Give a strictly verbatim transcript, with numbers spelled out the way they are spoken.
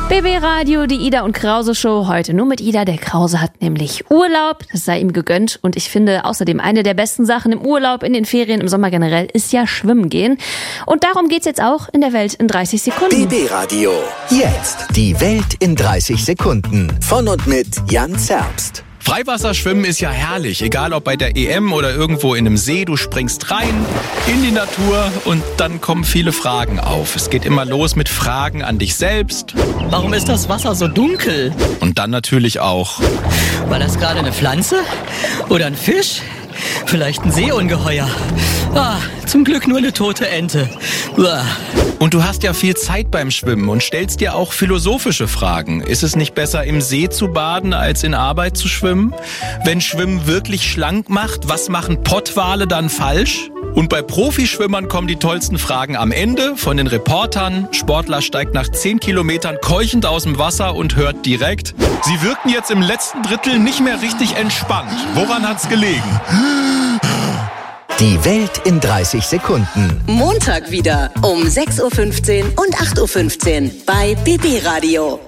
B B Radio, die Ida und Krause Show. Heute nur mit Ida. Der Krause hat nämlich Urlaub. Das sei ihm gegönnt. Und ich finde außerdem, eine der besten Sachen im Urlaub, in den Ferien, im Sommer generell, ist ja schwimmen gehen. Und darum geht's jetzt auch in der Welt in dreißig Sekunden. B B Radio. Jetzt die Welt in dreißig Sekunden. Von und mit Jan Zerbst. Freiwasserschwimmen ist ja herrlich, egal ob bei der E M oder irgendwo in einem See. Du springst rein in die Natur und dann kommen viele Fragen auf. Es geht immer los mit Fragen an dich selbst. Warum ist das Wasser so dunkel? Und dann natürlich auch: War das gerade eine Pflanze? Oder ein Fisch? Vielleicht ein Seeungeheuer? Ah, zum Glück nur eine tote Ente. Uah. Und du hast ja viel Zeit beim Schwimmen und stellst dir auch philosophische Fragen. Ist es nicht besser, im See zu baden, als in Arbeit zu schwimmen? Wenn Schwimmen wirklich schlank macht, was machen Pottwale dann falsch? Und bei Profischwimmern kommen die tollsten Fragen am Ende von den Reportern. Sportler steigt nach zehn Kilometern keuchend aus dem Wasser und hört direkt: Sie wirkten jetzt im letzten Drittel nicht mehr richtig entspannt. Woran hat's gelegen? Die Welt in dreißig Sekunden. Montag wieder um sechs Uhr fünfzehn und acht Uhr fünfzehn bei B B Radio.